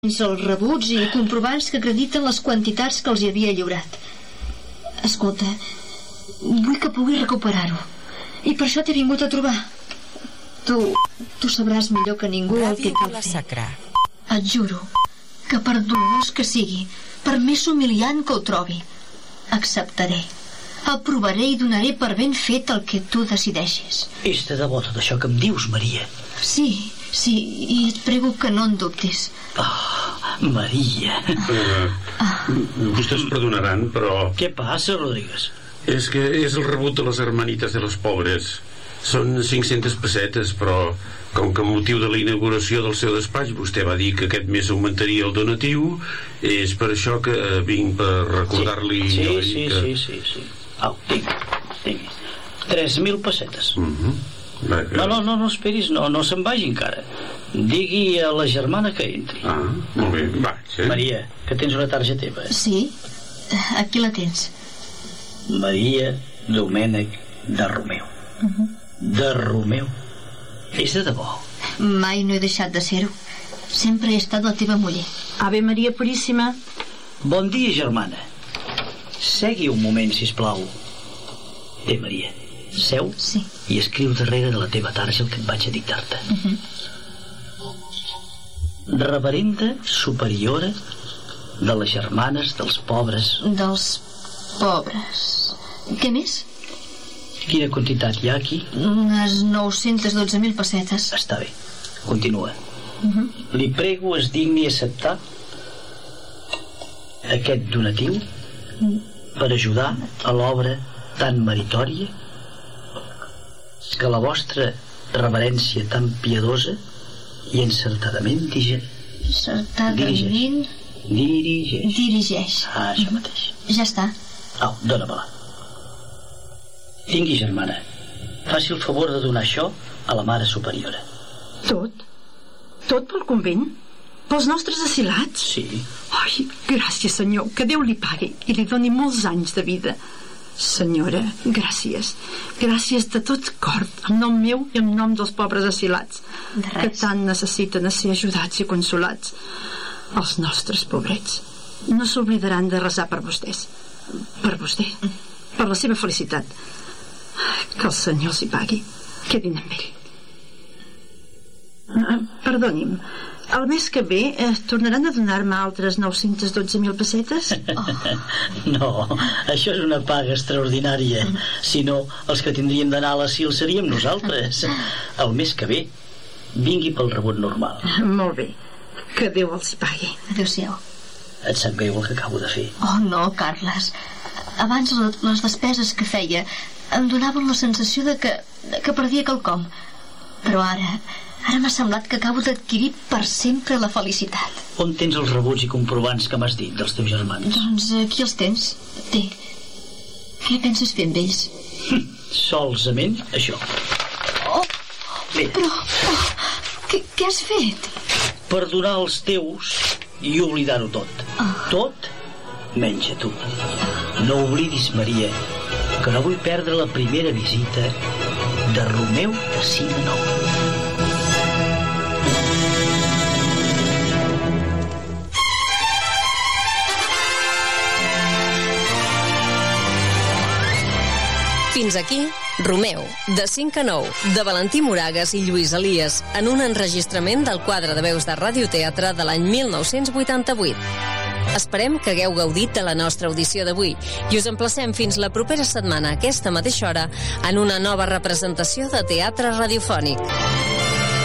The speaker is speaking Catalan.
els rebuts i comprovants que acrediten les quantitats que els hi havia lliurat. Escolta, vull que pugui recuperar-ho. I per això t'he vingut a trobar. Tu sabràs millor que ningú el que cal fer. Et juro que per dolorós que sigui, per més humiliant que ho trobi, acceptaré, aprovaré i donaré per ben fet el que tu decideixis. És de debò tot això que em dius, Maria? Sí, i et prego que no en dubtis. Maria. Vostès perdonaran, però... Què passa, Rodríguez? És que és el rebut de les hermanites de los pobres. Són 500 pessetes, però com que amb motiu de la inauguració del seu despatx vostè va dir que aquest mes augmentaria el donatiu, és per això que vinc per recordar-li... Sí. Au, tingui. 3.000 pessetes. No esperis, no se'n vagi encara. Digui a la germana que entri. Molt bé, vaig. Maria, que tens una targeta teva. Sí, aquí la tens. Maria Domènech de Romeu. De Romeu. És de debò? Mai no he deixat de ser-ho. Sempre he estat la teva muller. Ave Maria Puríssima. Bon dia, germana. Segui un moment, sisplau. Bé, Maria, seu i escriu darrere de la teva tarja el que et vaig a dictar-te. Reverenda superiora de les germanes dels pobres. Dels pobres. Què més? Quina quantitat hi ha aquí? Unes 912.000 pessetes. Està bé, continua. Li prego es digni acceptar aquest donatiu per ajudar a l'obra tan meritòria que la vostra reverència tan piadosa i encertadament dirigeix. Això mateix. Ja està. Au, dóna-me-la. Tingui, germana. Faci el favor de donar això a la mare superiora. Tot? Tot pel convent? Pels nostres asilats? Sí. Ai, gràcies, senyor, que Déu li pagui i li doni molts anys de vida. Senyora, gràcies. Gràcies de tot cor, en nom meu i en nom dels pobres asilats, que tant necessiten ser ajudats i consolats. Els nostres pobrets no s'oblidaran de resar per vostès. Per vostè. Per la seva felicitat. Que el Senyor els hi pagui. Quedin amb ell. Perdoni'm, el mes que ve tornaran a donar-me altres 912.000 pessetes? No, això és una paga extraordinària. Si no, els que tindríem d'anar a l'asil seríem nosaltres. El mes que ve vingui pel rebut normal. Molt bé, que Déu els hi pagui. Adéu-siau. Et sap greu el que acabo de fer? Oh, no, Carles. Abans les despeses que feia em donaven la sensació de que perdia quelcom. Però ara m'ha semblat que acabo d'adquirir per sempre la felicitat. On tens els rebuts i comprovants que m'has dit dels teus germans? Doncs aquí els tens. Té. Què penses fer amb ells? Solsament això. Bé. Però... Què has fet? Perdonar els teus i oblidar-ho tot. Tot menys a tu. No oblidis, Maria, que no vull perdre la primera visita de Romeu de 5 a 9. Fins aquí, Romeu, de 5 a 9, de Valentí Moragas i Lluís Elias, en un enregistrament del quadre de veus de radioteatre de l'any 1988. Esperem que hagueu gaudit de la nostra audició d'avui i us emplacem fins la propera setmana a aquesta mateixa hora en una nova representació de teatre radiofònic.